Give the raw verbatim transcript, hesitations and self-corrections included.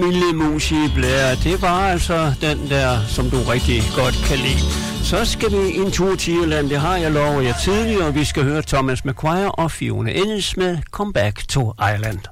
Milde mus i blære, det var altså den der, som du rigtig godt kan lide. Så skal vi en tur til Irland, det har jeg lovet jer tidligere, og vi skal høre Thomas Maguire og Fiona Innes med Come Back to Ireland.